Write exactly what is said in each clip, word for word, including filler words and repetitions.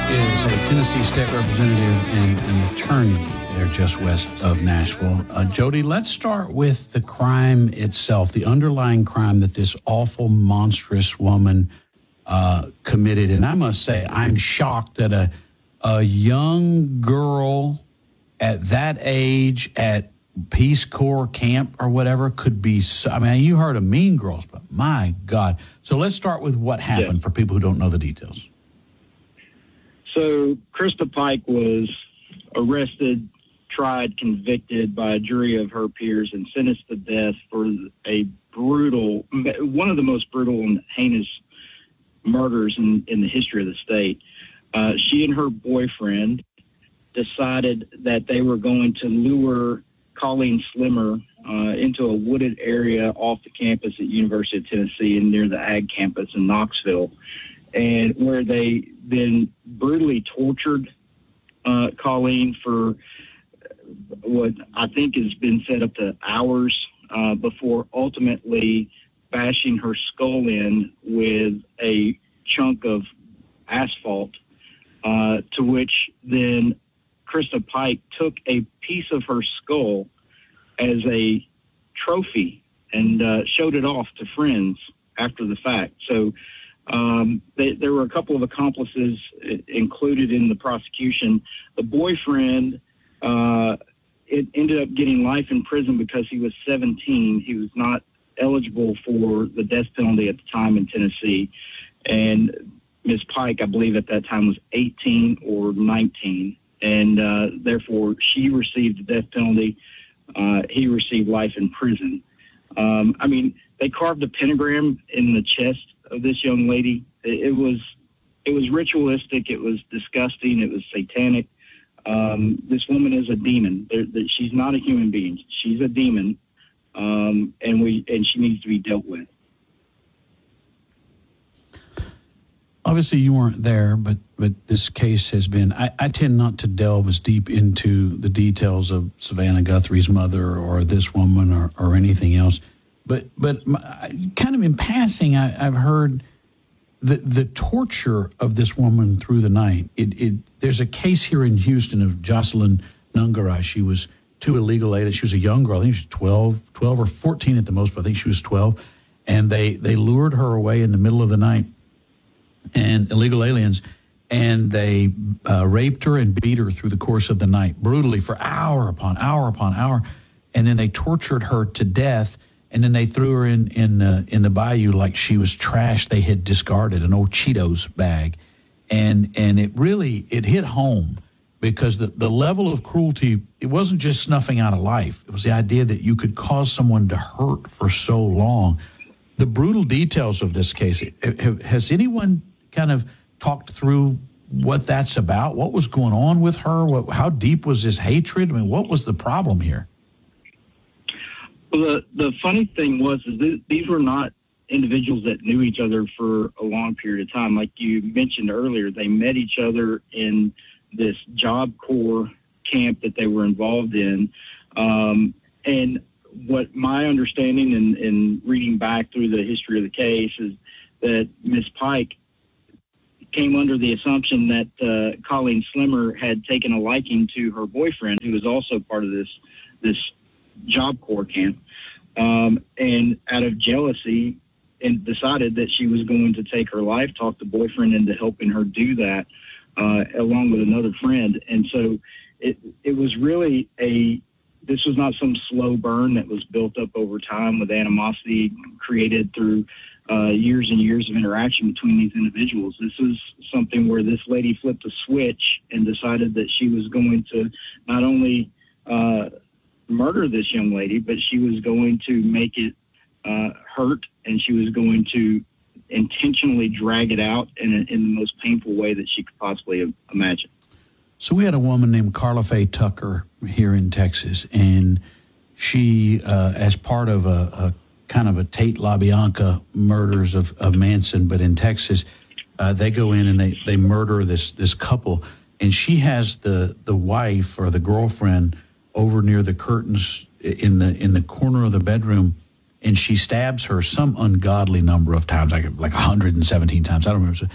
is a Tennessee state representative and an attorney there just west of Nashville. Uh, Jody, let's start with the crime itself, the underlying crime that this awful, monstrous woman uh, committed. And I must say, I'm shocked that a, a young girl at that age at Peace Corps camp or whatever could be so, I mean, you heard of Mean Girls, but my God. So let's start with what happened yeah. for people who don't know the details. So Krista Pike was arrested, tried, convicted by a jury of her peers, and sentenced to death for a brutal, one of the most brutal and heinous murders in, in the history of the state. Uh, she and her boyfriend decided that they were going to lure Colleen Slimmer uh, into a wooded area off the campus at University of Tennessee and near the Ag campus in Knoxville, and where they then brutally tortured uh, Colleen for what I think has been said up to hours uh, before ultimately bashing her skull in with a chunk of asphalt, uh, to which then Krista Pike took a piece of her skull as a trophy and uh, showed it off to friends after the fact. So um, they, there were a couple of accomplices included in the prosecution. The boyfriend uh, it ended up getting life in prison because he was seventeen. He was not eligible for the death penalty at the time in Tennessee. And Miz Pike, I believe at that time, was eighteen or nineteen. And uh, therefore, she received the death penalty. Uh, he received life in prison. Um, I mean, they carved a pentagram in the chest of this young lady. It, it was, it was ritualistic. It was disgusting. It was satanic. Um, this woman is a demon. They're, they're, she's not a human being. She's a demon, um, and we and she needs to be dealt with. Obviously, you weren't there, but but this case has been. I, I tend not to delve as deep into the details of Savannah Guthrie's mother or this woman or, or anything else. But but my, kind of in passing, I, I've heard the the torture of this woman through the night. It, it there's a case here in Houston of Jocelyn Nungarai. She was too illegal age. She was a young girl. I think she was twelve, twelve or fourteen at the most, but I think she was twelve. And they they lured her away in the middle of the night. And illegal aliens, and they uh, raped her and beat her through the course of the night, brutally for hour upon hour upon hour, and then they tortured her to death, and then they threw her in in uh, in the bayou like she was trash they had discarded, an old Cheetos bag, and and it really it hit home because the the level of cruelty, it wasn't just snuffing out a life, it was the idea that you could cause someone to hurt for so long. The brutal details of this case, has anyone kind of talked through what that's about? What was going on with her? What, how deep was this hatred? I mean, what was the problem here? Well, the, the funny thing was is that these were not individuals that knew each other for a long period of time. Like you mentioned earlier, they met each other in this Job Corps camp that they were involved in. Um, and what my understanding and in, in reading back through the history of the case is that Miss Pike came under the assumption that uh, Colleen Slimmer had taken a liking to her boyfriend, who was also part of this this Job Corps camp, um, and out of jealousy, and decided that she was going to take her life, talk the boyfriend into helping her do that, uh, along with another friend. And so it it was really a this was not some slow burn that was built up over time with animosity created through uh, years and years of interaction between these individuals. This was something where this lady flipped a switch and decided that she was going to not only uh, murder this young lady, but she was going to make it uh, hurt, and she was going to intentionally drag it out in, a, in the most painful way that she could possibly imagine. So we had a woman named Carla Faye Tucker here in Texas, and she, uh, as part of a, a kind of a Tate LaBianca murders of, of Manson, but in Texas, uh, they go in and they, they murder this this couple, and she has the the wife or the girlfriend over near the curtains in the in the corner of the bedroom, and she stabs her some ungodly number of times, like like one hundred seventeen times. I don't remember.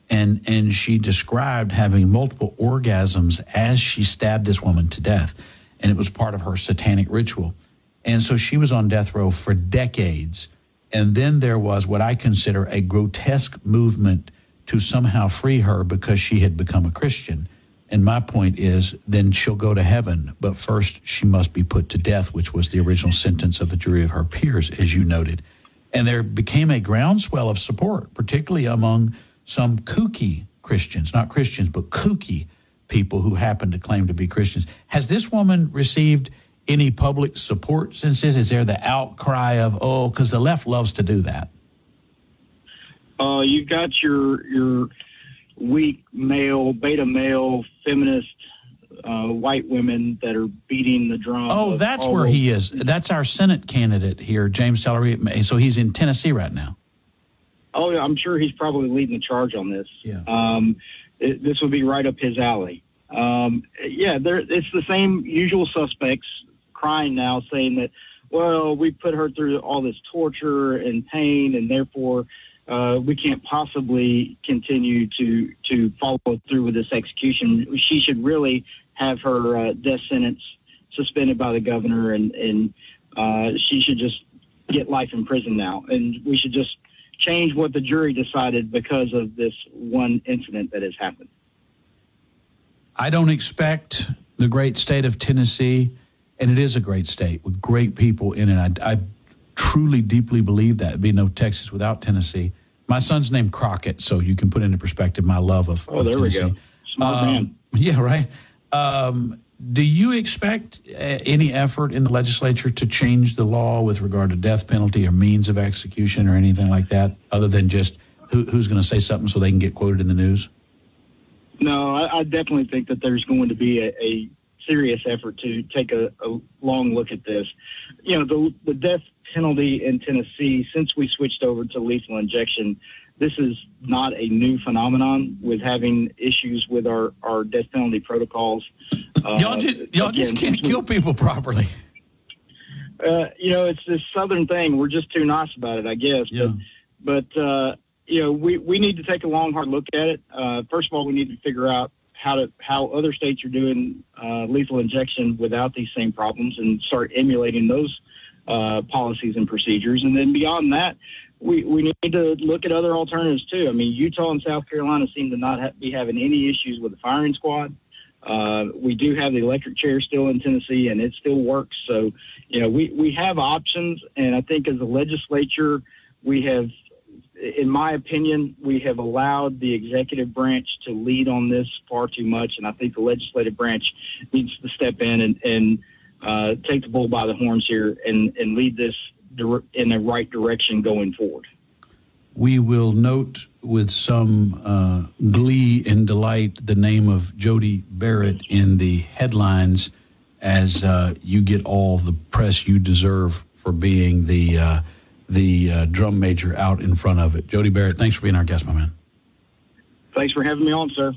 And, and she described having multiple orgasms as she stabbed this woman to death. And it was part of her satanic ritual. And so she was on death row for decades. And then there was what I consider a grotesque movement to somehow free her because she had become a Christian. And my point is, then she'll go to heaven. But first, she must be put to death, which was the original sentence of a jury of her peers, as you noted. And there became a groundswell of support, particularly among some kooky Christians, not Christians, but kooky people who happen to claim to be Christians. Has this woman received any public support since this? Is there the outcry of, oh, because the left loves to do that? Uh, you've got your your weak male, beta male, feminist uh, white women that are beating the drum. Oh, that's where those. he is. That's our Senate candidate here, James Tillery. So he's in Tennessee right now. Oh, yeah, I'm sure he's probably leading the charge on this. Yeah. Um, it, this would be right up his alley. Um, yeah, there, it's the same usual suspects crying now, saying that, well, we put her through all this torture and pain, and therefore uh, we can't possibly continue to to follow through with this execution. She should really have her uh, death sentence suspended by the governor, and, and uh, she should just get life in prison now. And we should just change what the jury decided because of this one incident that has happened. I don't expect the great state of Tennessee, and it is a great state with great people in it. I, I truly, deeply believe that. It'd be no Texas without Tennessee. My son's named Crockett, so you can put into perspective my love of, oh, of there Tennessee. we go. Smart um, man. Yeah, right. Um, do you expect uh, any effort in the legislature to change the law with regard to death penalty or means of execution or anything like that, other than just who, who's going to say something so they can get quoted in the news? No, I, I definitely think that there's going to be a, a serious effort to take a, a long look at this. You know, the, the death penalty in Tennessee, since we switched over to lethal injection, this is not a new phenomenon with having issues with our, our death penalty protocols. Uh, y'all just, y'all again, just can't kill people properly. Uh, you know, it's this Southern thing. We're just too nice about it, I guess. Yeah. But, but uh, you know, we, we need to take a long, hard look at it. Uh, first of all, we need to figure out how to how other states are doing uh, lethal injection without these same problems and start emulating those uh, policies and procedures. And then beyond that, we, we need to look at other alternatives, too. I mean, Utah and South Carolina seem to not ha- be having any issues with the firing squad. Uh, we do have the electric chair still in Tennessee, and it still works. So, you know, we, we have options, and I think as a legislature, we have, in my opinion, we have allowed the executive branch to lead on this far too much, and I think the legislative branch needs to step in and, and uh, take the bull by the horns here and, and lead this in the right direction going forward. We will note with some uh, glee and delight the name of Jody Barrett in the headlines as uh, you get all the press you deserve for being the uh, the uh, drum major out in front of it. Jody Barrett, thanks for being our guest, my man. Thanks for having me on, sir.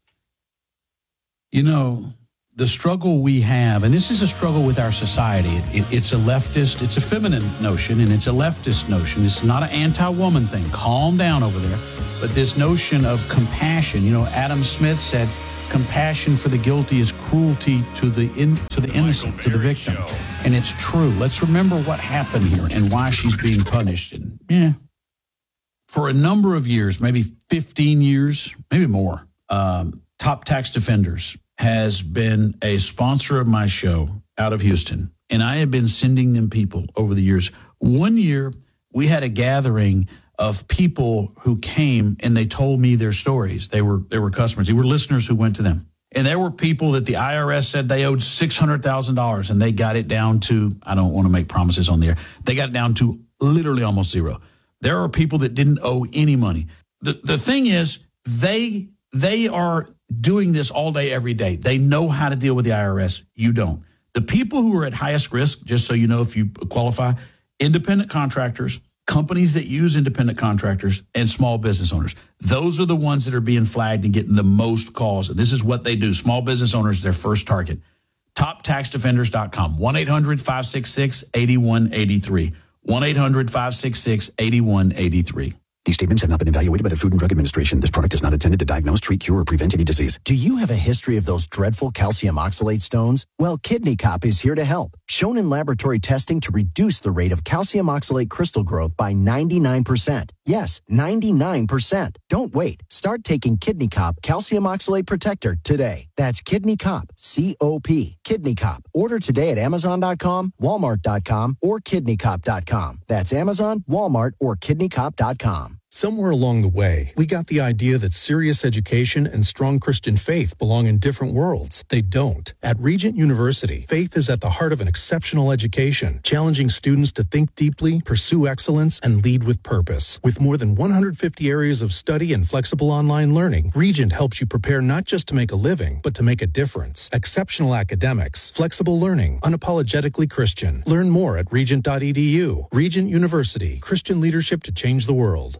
You know, the struggle we have, and this is a struggle with our society. It, it, it's a leftist, it's a feminine notion, and it's a leftist notion. It's not an anti-woman thing. Calm down over there. But this notion of compassion, you know, Adam Smith said, compassion for the guilty is cruelty to the in, to the innocent, to the victim. And it's true. Let's remember what happened here and why she's being punished. And yeah, for a number of years, maybe fifteen years, maybe more, um, Top Tax Defenders has been a sponsor of my show out of Houston. And I have been sending them people over the years. One year, we had a gathering of people who came and they told me their stories. They were they were customers. They were listeners who went to them. And there were people that the I R S said they owed six hundred thousand dollars, and they got it down to, I don't want to make promises on the air, they got it down to literally almost zero. There are people that didn't owe any money. The the thing is, they they are doing this all day, every day. They know how to deal with the I R S. You don't. The people who are at highest risk, just so you know if you qualify, independent contractors, companies that use independent contractors, and small business owners. Those are the ones that are being flagged and getting the most calls. This is what they do. Small business owners, their first target. top tax defenders dot com. one eight hundred five six six eight one eight three. one eight hundred five six six eight one eight three. These statements have not been evaluated by the Food and Drug Administration. This product is not intended to diagnose, treat, cure, or prevent any disease. Do you have a history of those dreadful calcium oxalate stones? Well, Kidney Cop is here to help. Shown in laboratory testing to reduce the rate of calcium oxalate crystal growth by ninety-nine percent. Yes, ninety-nine percent. Don't wait. Start taking Kidney Cop Calcium Oxalate Protector today. That's Kidney Cop, C O P, Kidney Cop. Order today at Amazon dot com, Walmart dot com, or Kidney Cop dot com. That's Amazon, Walmart, or Kidney Cop dot com. Somewhere along the way, we got the idea that serious education and strong Christian faith belong in different worlds. They don't. At Regent University, faith is at the heart of an exceptional education, challenging students to think deeply, pursue excellence, and lead with purpose. With more than one hundred fifty areas of study and flexible online learning, Regent helps you prepare not just to make a living, but to make a difference. Exceptional academics, flexible learning, unapologetically Christian. Learn more at regent dot e d u. Regent University, Christian leadership to change the world.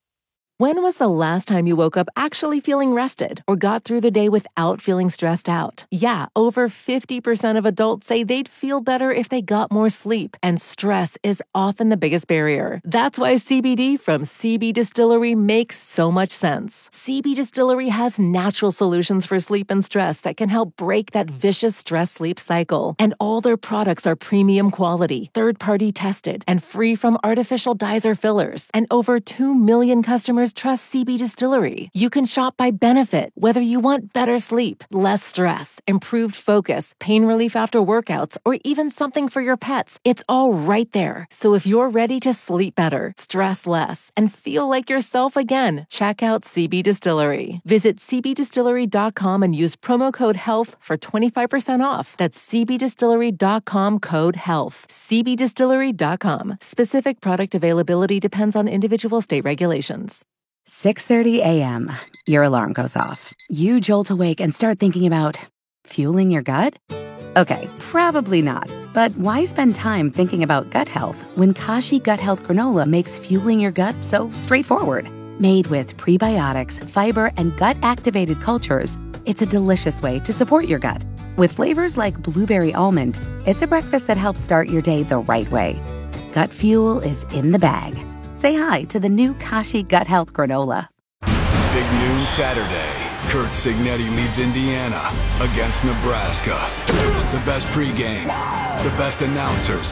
When was the last time you woke up actually feeling rested or got through the day without feeling stressed out? Yeah, over fifty percent of adults say they'd feel better if they got more sleep, and stress is often the biggest barrier. That's why C B D from C B Distillery makes so much sense. C B Distillery has natural solutions for sleep and stress that can help break that vicious stress-sleep cycle. And all their products are premium quality, third-party tested, and free from artificial dyes or fillers. And over two million customers trust C B Distillery. You can shop by benefit, whether you want better sleep, less stress, improved focus, pain relief after workouts, or even something for your pets. It's all right there. So if you're ready to sleep better, stress less, and feel like yourself again, check out C B Distillery. Visit c b distillery dot com and use promo code HEALTH for twenty-five percent off. That's c b distillery dot com code HEALTH. c b distillery dot com. Specific product availability depends on individual state regulations. six thirty a.m. Your alarm goes off. You jolt awake and start thinking about fueling your gut? Okay, probably not. But why spend time thinking about gut health when Kashi Gut Health Granola makes fueling your gut so straightforward? Made with prebiotics, fiber, and gut-activated cultures, it's a delicious way to support your gut. With flavors like blueberry almond, it's a breakfast that helps start your day the right way. Gut fuel is in the bag. Say hi to the new Kashi Gut Health Granola. Big noon Saturday. Kurt Signetti leads Indiana against Nebraska. The best pregame, the best announcers.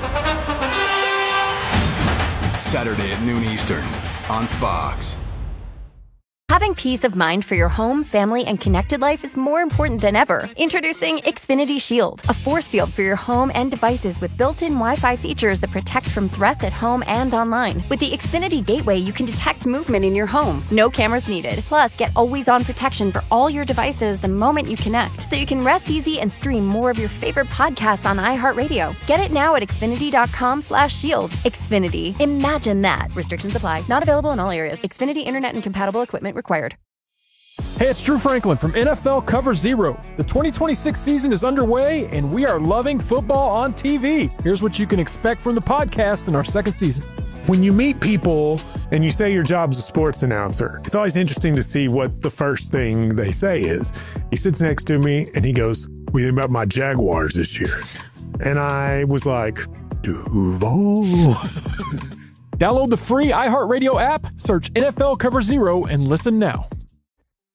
Saturday at noon Eastern on Fox. Having peace of mind for your home, family, and connected life is more important than ever. Introducing Xfinity Shield, a force field for your home and devices with built-in Wi-Fi features that protect from threats at home and online. With the Xfinity Gateway, you can detect movement in your home. No cameras needed. Plus, get always-on protection for all your devices the moment you connect, so you can rest easy and stream more of your favorite podcasts on iHeartRadio. Get it now at xfinity dot com slash shield. Xfinity. Imagine that. Restrictions apply. Not available in all areas. Xfinity Internet and compatible equipment required. Hey, it's Drew Franklin from N F L Cover Zero. The twenty twenty-six season is underway, and we are loving football on T V. Here's what you can expect from the podcast in our second season. When you meet people and you say your job's a sports announcer, it's always interesting to see what the first thing they say is. He sits next to me and he goes, "What do you think about my Jaguars this year?" And I was like, Duval. Download the free iHeartRadio app, search N F L Cover Zero, and listen now.